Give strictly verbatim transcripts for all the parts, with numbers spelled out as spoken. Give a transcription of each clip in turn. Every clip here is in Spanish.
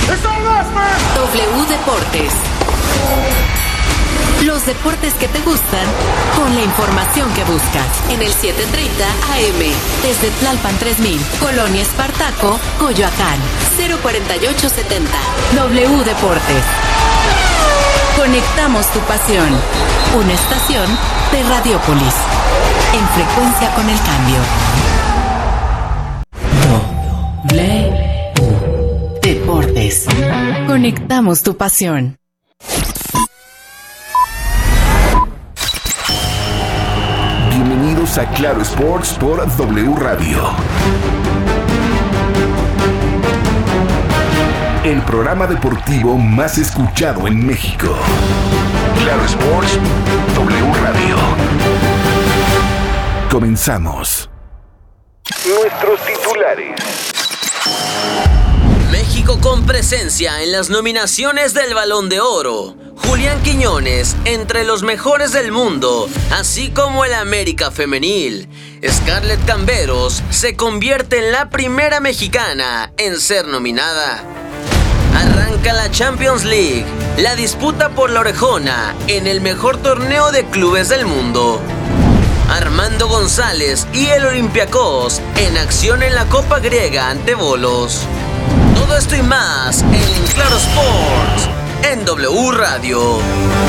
W Deportes. Los deportes que te gustan con la información que buscas en el setecientos treinta A M desde Tlalpan tres mil, Colonia Espartaco, Coyoacán, cero cuarenta y ocho setenta. W Deportes. Conectamos tu pasión. Una estación de Radiopolis. En frecuencia con el cambio. W Deportes. Conectamos tu pasión. Bienvenidos a Claro Sports por W Radio. El programa deportivo más escuchado en México. Claro Sports, W Radio. Comenzamos. Nuestros titulares. México con presencia en las nominaciones del Balón de Oro. Julián Quiñones entre los mejores del mundo, así como el América femenil. Scarlett Camberos se convierte en la primera mexicana en ser nominada. Arranca la Champions League, la disputa por la orejona en el mejor torneo de clubes del mundo. Armando González y el Olympiacos en acción en la Copa Griega ante Volos. Todo esto y más en Claro Sports, en W Radio.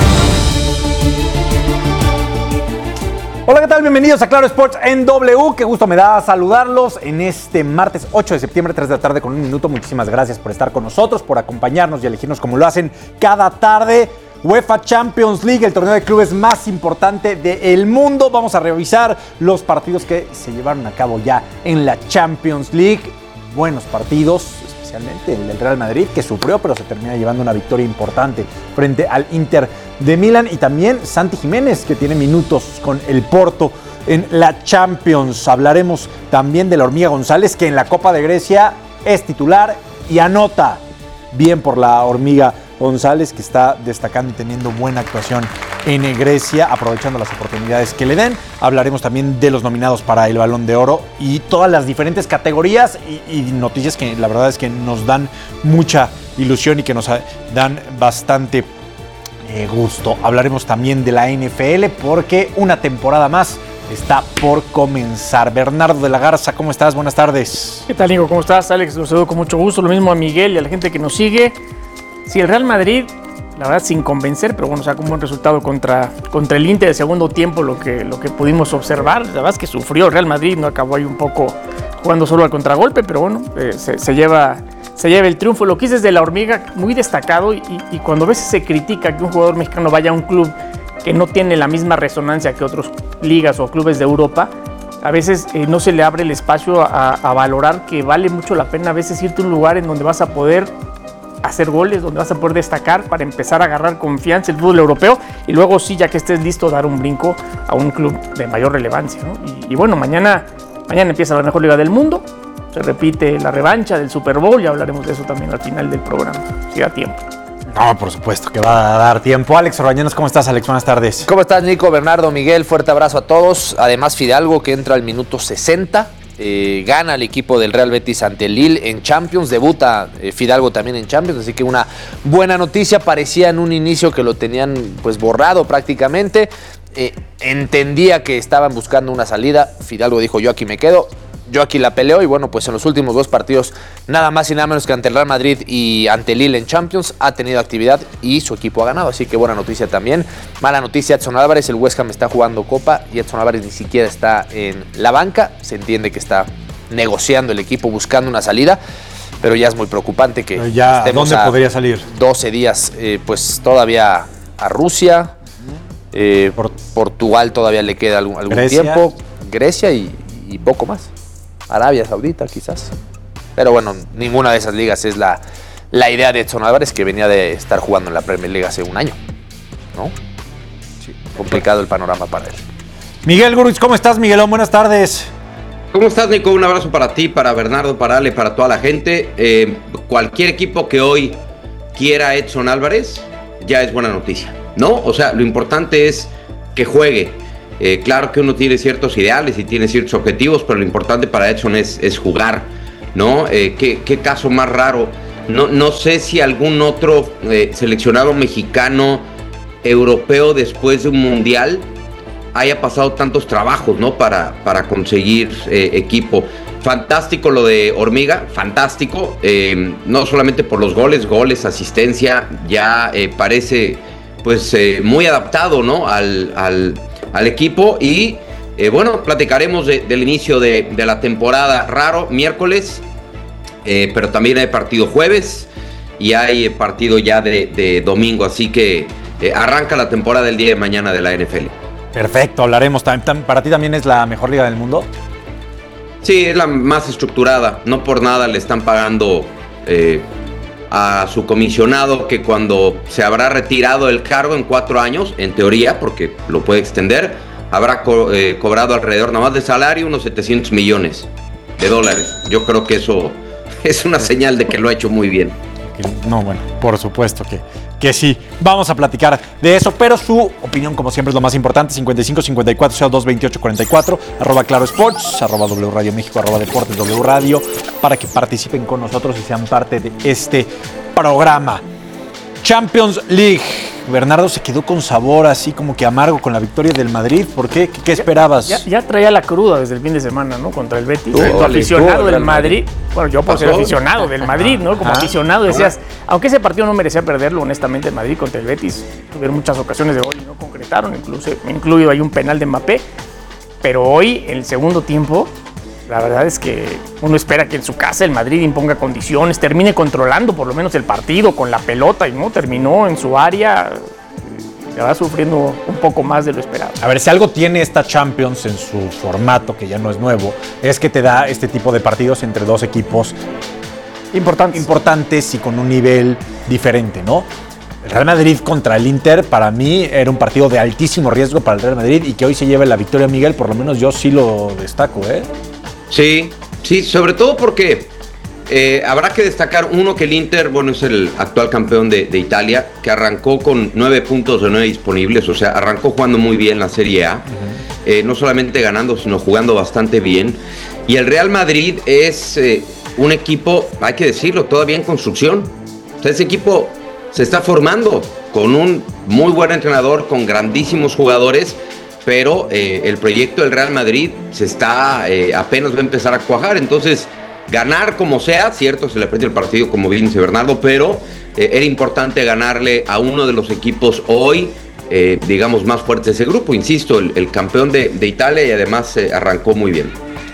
Hola, ¿qué tal? Bienvenidos a Claro Sports en W. Qué gusto me da saludarlos en este martes ocho de septiembre, tres de la tarde con un minuto. Muchísimas gracias por estar con nosotros, por acompañarnos y elegirnos como lo hacen cada tarde. UEFA Champions League, el torneo de clubes más importante del mundo. Vamos a revisar los partidos que se llevaron a cabo ya en la Champions League. Buenos partidos, especialmente el del Real Madrid, que sufrió, pero se termina llevando una victoria importante frente al Inter de Milán. Y también Santi Jiménez, que tiene minutos con el Porto en la Champions. Hablaremos también de la Hormiga González, que en la Copa de Grecia es titular y anota. Bien por la Hormiga González, que está destacando y teniendo buena actuación en Grecia, aprovechando las oportunidades que le den. Hablaremos también de los nominados para el Balón de Oro y todas las diferentes categorías y, y noticias que la verdad es que nos dan mucha ilusión y que nos dan bastante eh, gusto. Hablaremos también de la N F L porque una temporada más está por comenzar. Bernardo de la Garza, ¿cómo estás? Buenas tardes. ¿Qué tal, Nico? ¿Cómo estás? Alex, los saludo con mucho gusto. Lo mismo a Miguel y a la gente que nos sigue. Sí, el Real Madrid, la verdad, sin convencer, pero bueno, sacó un buen resultado contra, contra el Inter de segundo tiempo, lo que, lo que pudimos observar. La verdad es que sufrió el Real Madrid, no acabó ahí un poco jugando solo al contragolpe, pero bueno, eh, se, se, lleva, se lleva el triunfo. Lo que es desde la Hormiga, muy destacado, y, y cuando a veces se critica que un jugador mexicano vaya a un club que no tiene la misma resonancia que otras ligas o clubes de Europa, a veces eh, no se le abre el espacio a, a valorar que vale mucho la pena a veces irte a un lugar en donde vas a poder hacer goles, donde vas a poder destacar para empezar a agarrar confianza el fútbol europeo y luego sí, ya que estés listo, dar un brinco a un club de mayor relevancia, ¿no? Y, y bueno, mañana, mañana empieza la mejor liga del mundo, se repite la revancha del Super Bowl, ya hablaremos de eso también al final del programa, si da tiempo. No, por supuesto que va a dar tiempo. Alex Orbañanos, ¿cómo estás, Alex? Buenas tardes. ¿Cómo estás, Nico, Bernardo, Miguel? Fuerte abrazo a todos. Además, Fidalgo, que entra al minuto sesenta. Eh, gana el equipo del Real Betis ante el Lille en Champions, debuta eh, Fidalgo también en Champions, así que una buena noticia. Parecía en un inicio que lo tenían pues borrado prácticamente, eh, entendía que estaban buscando una salida. Fidalgo dijo: yo aquí me quedo, yo aquí la peleo, y bueno, pues en los últimos dos partidos, nada más y nada menos que ante el Real Madrid y ante el Lille en Champions, ha tenido actividad y su equipo ha ganado, así que buena noticia también. Mala noticia, Edson Álvarez, el West Ham está jugando Copa y Edson Álvarez ni siquiera está en la banca, se entiende que está negociando el equipo, buscando una salida, pero ya es muy preocupante que ya, estemos ¿dónde a podría salir? doce días, eh, pues todavía a Rusia, eh, Portugal todavía le queda algún, algún Grecia. tiempo, Grecia y, y poco más. Arabia Saudita quizás, pero bueno, ninguna de esas ligas es la, la idea de Edson Álvarez, que venía de estar jugando en la Premier League hace un año, ¿no? Sí. Complicado el panorama para él. Miguel Gurwitz, ¿cómo estás, Miguelón? Buenas tardes. ¿Cómo estás, Nico? Un abrazo para ti, para Bernardo, para Ale, para toda la gente. Eh, cualquier equipo que hoy quiera a Edson Álvarez ya es buena noticia, ¿no? O sea, lo importante es que juegue. Eh, claro que uno tiene ciertos ideales y tiene ciertos objetivos, pero lo importante para Edson es, es jugar, ¿no? Eh, ¿qué, qué caso más raro No, no sé si algún otro eh, seleccionado mexicano, europeo, después de un mundial, haya pasado tantos trabajos, ¿no? Para, para conseguir eh, equipo. Fantástico lo de Hormiga, fantástico. Eh, no solamente por los goles, goles, asistencia, ya eh, parece pues eh, muy adaptado, ¿no? Al, al, al equipo. Y eh, bueno, platicaremos de, del inicio de, de la temporada. Raro, miércoles, eh, pero también hay partido jueves y hay partido ya de, de domingo. Así que eh, arranca la temporada el día de mañana de la N F L. Perfecto, hablaremos. ¿Para ti también es la mejor liga del mundo? Sí, es la más estructurada. No por nada le están pagando eh, a su comisionado, que cuando se habrá retirado del cargo en cuatro años, en teoría, porque lo puede extender, habrá co- eh, cobrado alrededor nada más de salario unos setecientos millones de dólares. Yo creo que eso es una señal de que lo ha hecho muy bien. No, bueno, por supuesto que, que sí. Vamos a platicar de eso, pero su opinión, como siempre, es lo más importante. cincuenta y cinco cincuenta y cuatro cero dos veintiocho cuarenta y cuatro, arroba Claro Sports, arroba W Radio México, arroba Deportes W Radio, para que participen con nosotros y sean parte de este programa. Champions League. Bernardo se quedó con sabor así como que amargo con la victoria del Madrid. ¿Por qué? ¿Qué, qué esperabas? Ya, ya traía la cruda desde el fin de semana, ¿no? Contra el Betis. Tú, Como vale, aficionado tú, del Real Madrid. Madrid. Bueno, yo por ser ¿Pasó? aficionado del Madrid, ¿no? Como Ah. aficionado decías, aunque ese partido no merecía perderlo, honestamente, el Madrid contra el Betis tuvieron muchas ocasiones de gol y no concretaron, incluso incluido hay un penal de Mbappé. Pero hoy, en el segundo tiempo, la verdad es que uno espera que en su casa el Madrid imponga condiciones, termine controlando por lo menos el partido con la pelota y no terminó en su área. Se va sufriendo un poco más de lo esperado. A ver, si algo tiene esta Champions en su formato, que ya no es nuevo, es que te da este tipo de partidos entre dos equipos Importantes. importantes y con un nivel diferente, ¿no? El Real Madrid contra el Inter, para mí, era un partido de altísimo riesgo para el Real Madrid, y que hoy se lleve la victoria, Miguel, por lo menos yo sí lo destaco, ¿eh? Sí, sí, sobre todo porque eh, habrá que destacar, uno, que el Inter, bueno, es el actual campeón de, de Italia, que arrancó con nueve puntos de nueve disponibles, o sea, arrancó jugando muy bien la Serie A, uh-huh. eh, no solamente ganando, sino jugando bastante bien. Y el Real Madrid es eh, un equipo, hay que decirlo, todavía en construcción. O sea, ese equipo se está formando con un muy buen entrenador, con grandísimos jugadores, pero eh, el proyecto del Real Madrid se está, eh, apenas va a empezar a cuajar. Entonces, ganar como sea, cierto, se le aprecia el partido, como bien dice Bernardo, pero eh, era importante ganarle a uno de los equipos hoy, eh, digamos, más fuertes de ese grupo. Insisto, el, el campeón de, de Italia, y además eh, arrancó muy bien.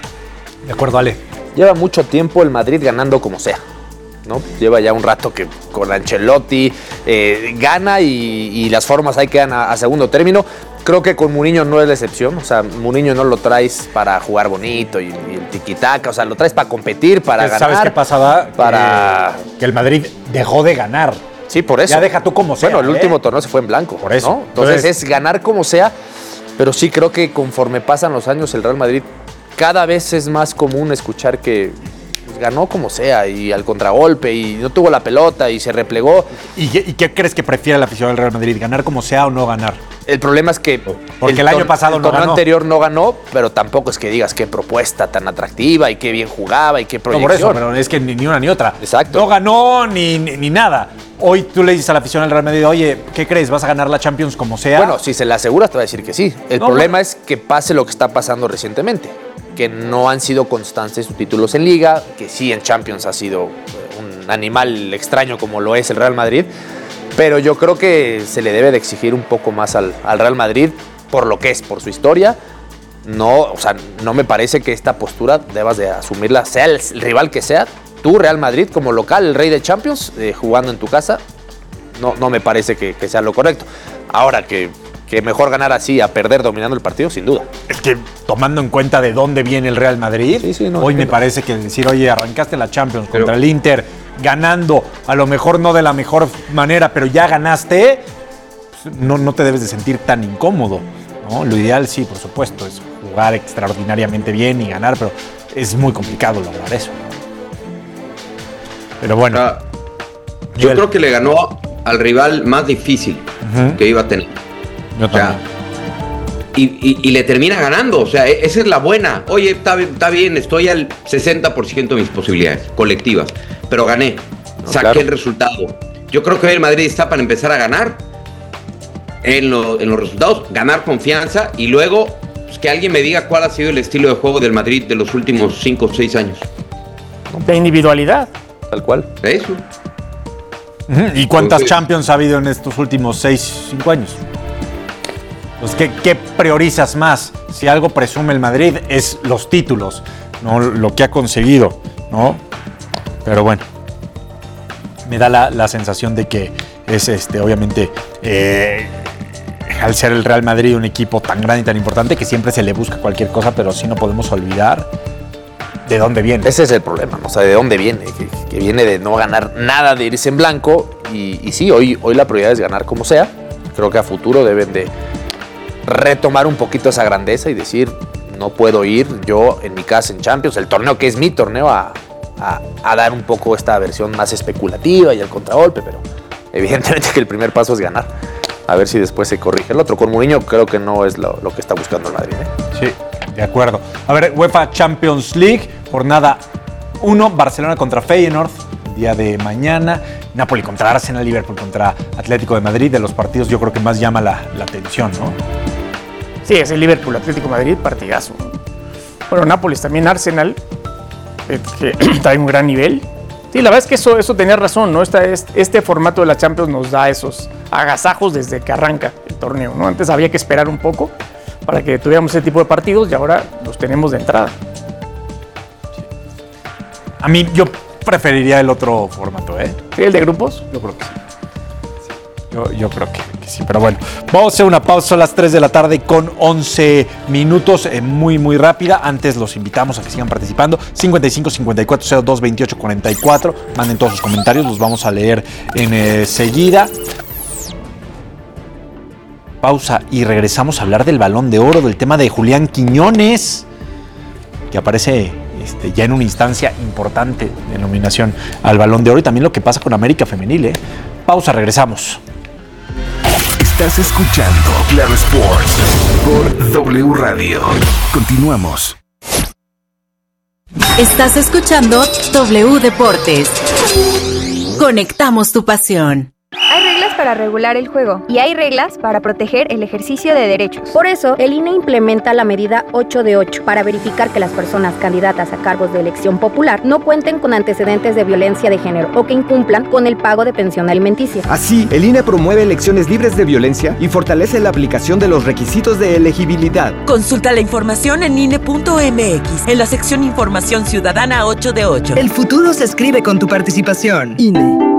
De acuerdo, Ale. Lleva mucho tiempo el Madrid ganando como sea, ¿no? Lleva ya un rato que con Ancelotti eh, gana y, y las formas ahí quedan a, a segundo término. Creo que con Mourinho no es la excepción. O sea, Mourinho no lo traes para jugar bonito y, y el tiquitaca. O sea, lo traes para competir, para ganar. ¿Sabes qué pasaba? Para... Que, que el Madrid dejó de ganar. Sí, por eso. Ya deja tú como sea. Bueno, el ¿eh? último torneo se fue en blanco. Por eso. ¿no? Entonces, Entonces es ganar como sea. Pero sí creo que conforme pasan los años, el Real Madrid cada vez es más común escuchar que pues, ganó como sea y al contragolpe y no tuvo la pelota y se replegó. ¿Y qué, y qué crees que prefiere la afición del Real Madrid? ¿Ganar como sea o no ganar? El problema es que Porque el, el año pasado el no torneo ganó. anterior no ganó, pero tampoco es que digas qué propuesta tan atractiva y qué bien jugaba y qué proyección. No, por eso, pero es que ni, ni una ni otra. Exacto. No ganó ni, ni, ni nada. Hoy tú le dices a la afición del Real Madrid, oye, ¿qué crees? ¿Vas a ganar la Champions como sea? Bueno, si se la aseguras te va a decir que sí. El No, problema no. es que pase lo que está pasando recientemente, que no han sido constantes sus títulos en Liga, que sí en Champions ha sido un animal extraño como lo es el Real Madrid, pero yo creo que se le debe de exigir un poco más al, al Real Madrid por lo que es, por su historia. No, o sea, no me parece que esta postura debas de asumirla, sea el rival que sea. Tú, Real Madrid, como local, el rey de Champions, eh, jugando en tu casa, no, no me parece que, que sea lo correcto. Ahora, que, que mejor ganar así a perder dominando el partido, sin duda. Es que tomando en cuenta de dónde viene el Real Madrid, Sí, sí, no, hoy me entiendo. parece que decir, oye, arrancaste la Champions Pero- contra el Inter, ganando, a lo mejor no de la mejor manera, pero ya ganaste, pues, no, no te debes de sentir tan incómodo, ¿no? Lo ideal, sí, por supuesto, es jugar extraordinariamente bien y ganar, pero es muy complicado lograr eso, ¿no? Pero bueno. Ah, yo Miguel. creo que le ganó al rival más difícil Ujú. que iba a tener. Yo O sea, también. y, y- y le termina ganando. O sea, e- esa es la buena. Oye, está, bien- está bien, estoy al sesenta por ciento de mis posibilidades colectivas, pero gané. No, saqué claro. el resultado. Yo creo que hoy el Madrid está para empezar a ganar en, lo, en los resultados, ganar confianza y luego pues, que alguien me diga cuál ha sido el estilo de juego del Madrid de los últimos cinco o seis años. De individualidad. Tal cual. Eso. ¿Y cuántas Entonces, Champions ha habido en estos últimos seis, cinco años? Pues, ¿qué, ¿qué priorizas más? Si algo presume el Madrid es los títulos, no lo que ha conseguido, ¿no? Pero bueno, me da la, la sensación de que es, este, obviamente, eh, al ser el Real Madrid un equipo tan grande y tan importante que siempre se le busca cualquier cosa, pero sí no podemos olvidar de dónde viene. Ese es el problema, ¿no? O sea, ¿de dónde viene? Que, que viene de no ganar nada, de irse en blanco. Y, y sí, hoy, hoy la prioridad es ganar como sea. Creo que a futuro deben de retomar un poquito esa grandeza y decir, no puedo ir yo en mi casa en Champions, el torneo que es mi torneo, a, a, a dar un poco esta versión más especulativa y al contragolpe, pero evidentemente que el primer paso es ganar. A ver si después se corrige el otro. Con Mourinho creo que no es lo, lo que está buscando el Madrid, ¿eh? Sí, de acuerdo. A ver, UEFA Champions League, jornada uno, Barcelona contra Feyenoord, el día de mañana. Napoli contra Arsenal, Liverpool contra Atlético de Madrid. De los partidos yo creo que más llama la, la atención, ¿no? Sí, es el Liverpool, Atlético de Madrid, partidazo. Bueno, Nápoles también, Arsenal, eh, que trae un gran nivel. Sí, la verdad es que eso, eso tenía razón, ¿no? Esta, este, este formato de la Champions nos da esos agasajos desde que arranca el torneo, ¿no? Antes había que esperar un poco para que tuviéramos ese tipo de partidos y ahora los tenemos de entrada. A mí yo preferiría el otro formato, ¿eh? ¿Sí, el de grupos? Yo creo que sí. Yo, yo creo que, que sí, pero bueno. Vamos a hacer una pausa a las tres de la tarde con once minutos, eh, muy, muy rápida. Antes los invitamos a que sigan participando. cincuenta y cinco cincuenta y cuatro cero dos veintiocho cuarenta y cuatro. Manden todos sus comentarios, los vamos a leer enseguida. Pausa y regresamos a hablar del Balón de Oro, del tema de Julián Quiñones, que aparece este, ya en una instancia importante de nominación al Balón de Oro, y también lo que pasa con América Femenil, ¿eh? Pausa, regresamos. Estás escuchando Claro Sports por W Radio. Continuamos. Estás escuchando W Deportes. Conectamos tu pasión. Hay reglas para regular el juego y hay reglas para proteger el ejercicio de derechos. Por eso, el I N E implementa la medida ocho de ocho para verificar que las personas candidatas a cargos de elección popular no cuenten con antecedentes de violencia de género o que incumplan con el pago de pensión alimenticia. Así, el I N E promueve elecciones libres de violencia y fortalece la aplicación de los requisitos de elegibilidad. Consulta la información en I N E punto M X, en la sección Información Ciudadana ocho de ocho. El futuro se escribe con tu participación. I N E.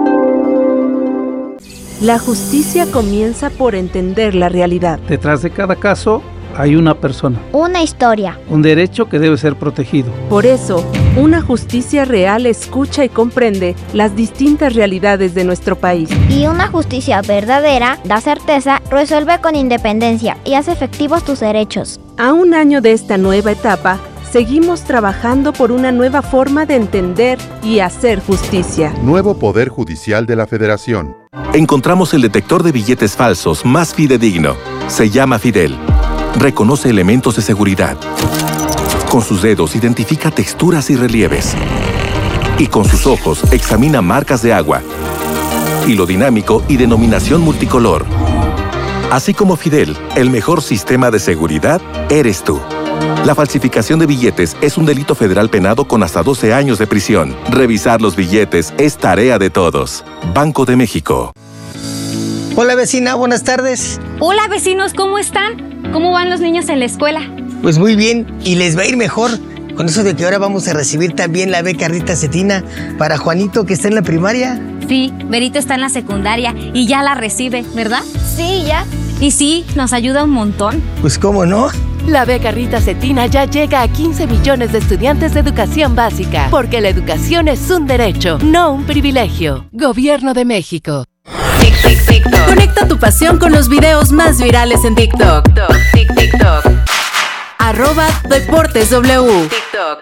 La justicia comienza por entender la realidad. Detrás de cada caso hay una persona. Una historia. Un derecho que debe ser protegido. Por eso, una justicia real escucha y comprende las distintas realidades de nuestro país. Y una justicia verdadera da certeza, resuelve con independencia y hace efectivos tus derechos. A un año de esta nueva etapa, seguimos trabajando por una nueva forma de entender y hacer justicia. Nuevo Poder Judicial de la Federación. Encontramos el detector de billetes falsos más fidedigno. Se llama Fidel. Reconoce elementos de seguridad. Con sus dedos identifica texturas y relieves. Y con sus ojos examina marcas de agua. Hilo dinámico y denominación multicolor. Así como Fidel, el mejor sistema de seguridad eres tú. La falsificación de billetes es un delito federal penado con hasta doce años de prisión. Revisar los billetes es tarea de todos. Banco de México. Hola vecina, buenas tardes. Hola vecinos, ¿cómo están? ¿Cómo van los niños en la escuela? Pues muy bien, y les va a ir mejor con eso de que ahora vamos a recibir también la beca Rita Cetina para Juanito, que está en la primaria. Sí, Berito está en la secundaria y ya la recibe, ¿verdad? Sí, ya. Y sí, nos ayuda un montón. Pues cómo no. La beca Rita Cetina ya llega a quince millones de estudiantes de educación básica, porque la educación es un derecho, no un privilegio. Gobierno de México. Tic, tic, TikTok. Conecta tu pasión con los videos más virales en TikTok. Tic, TikTok. Arroba Deportes W. TikTok.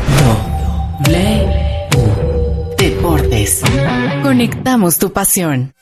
W Deportes. Conectamos tu pasión.